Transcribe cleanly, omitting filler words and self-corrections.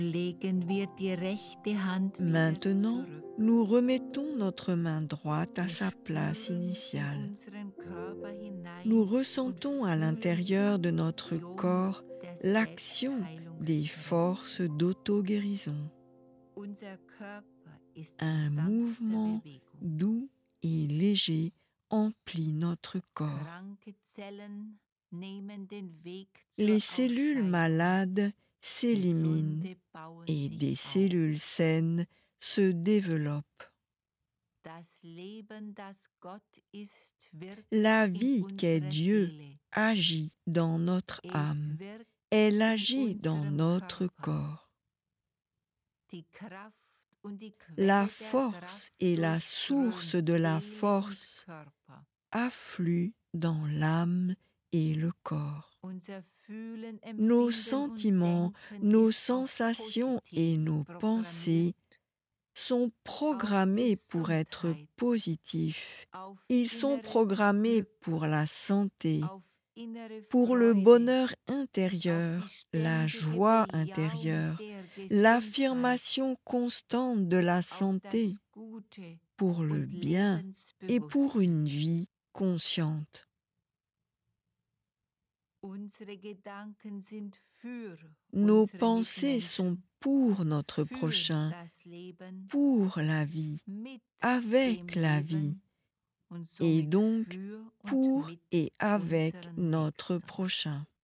Maintenant, nous remettons notre main droite à sa place initiale. Nous ressentons à l'intérieur de notre corps l'action des forces d'auto-guérison. Un mouvement doux et léger emplit notre corps. Les cellules malades s'éliminent et des cellules saines se développent. La vie qu'est Dieu agit dans notre âme. Elle agit dans notre corps. La force et la source de la force affluent dans l'âme et le corps. Nos sentiments, nos sensations et nos pensées sont programmés pour être positifs. Ils sont programmés pour la santé, pour le bonheur intérieur, la joie intérieure, l'affirmation constante de la santé, pour le bien et pour une vie consciente. Nos pensées sont pour notre prochain, pour la vie, avec la vie, et donc pour et avec notre prochain.